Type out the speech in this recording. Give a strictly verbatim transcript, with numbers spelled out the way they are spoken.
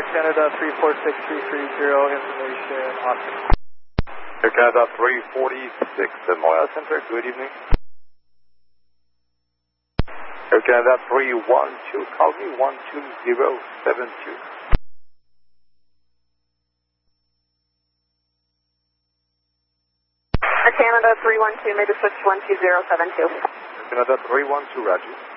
Canada three four six three three zero, information Austin. Air Canada three forty-six at Montreal Center, good evening. Air Canada three one two, call me one two zero seven two. Air Canada three one two, made the switch one two zero seven two. Air Canada three one two, Roger.